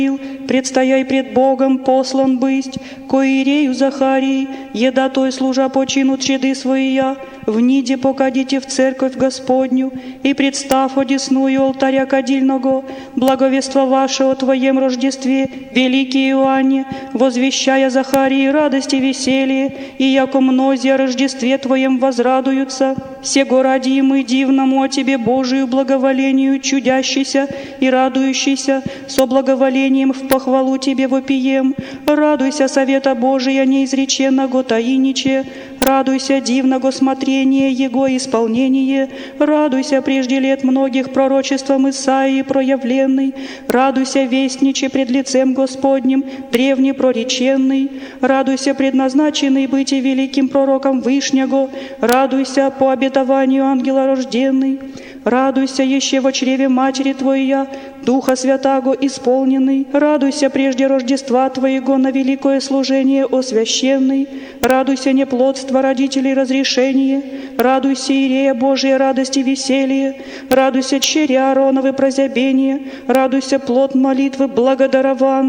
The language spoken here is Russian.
предстояй пред Богом послан быть, ко Иерею Захарии, еда той служа почину чеды своя, в ниде покадите в церковь Господню, и представ одесную алтаря кадильного, благовество ваше о Твоем Рождестве, великий Иоанне, возвещая Захарии радость и веселье, и яко мнози о Рождестве Твоем возрадуются, сего ради и мы дивному о Тебе Божию благоволению чудящийся и радующийся, со благоволением в похвалу Тебе вопием. Радуйся совета Божия неизреченного таиниче, радуйся дивного смотрения Его исполнение, радуйся прежде лет многих пророчеством Исаии проявленный, радуйся вестниче пред лицем Господним, древне прореченный, радуйся предназначенный быть и великим пророком Вышнего, радуйся по обетованию ангела рожденный, радуйся еще во чреве матери Твоя, Духа Святаго исполненный, радуйся прежде Рождества Твоего на великое служение освященный, радуйся неплодство родителей разрешение, радуйся Иерея Божия радость и веселье, радуйся черя Аароновы прозябение, радуйся плод молитвы благодарован,